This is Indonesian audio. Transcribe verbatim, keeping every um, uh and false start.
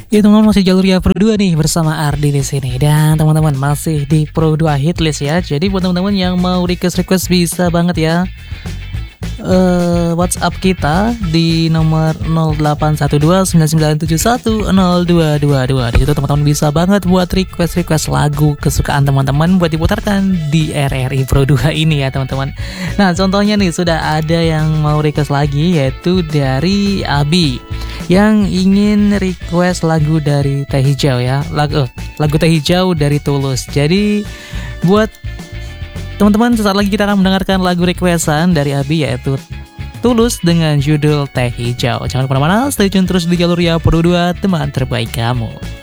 Ya teman-teman, masih jalur ya Pro dua nih bersama Ardi di sini, dan teman-teman masih di Pro dua Hitlist ya. Jadi buat teman-teman yang mau request-request bisa banget ya, uh, WhatsApp kita di nomor nol delapan satu dua sembilan sembilan tujuh satu nol dua dua dua. Di situ teman-teman bisa banget buat request-request lagu kesukaan teman-teman buat diputarkan di R R I Pro dua ini ya teman-teman. Nah, contohnya nih sudah ada yang mau request lagi, yaitu dari Abi yang ingin request lagu dari Teh Hijau ya. Lagu lagu Teh Hijau dari Tulus. Jadi buat teman-teman, sesaat lagi kita akan mendengarkan lagu requestan dari Abi, yaitu Tulus dengan judul Teh Hijau. Jangan kemana-mana, stay tune terus di jalur ya Pro dua, teman terbaik kamu.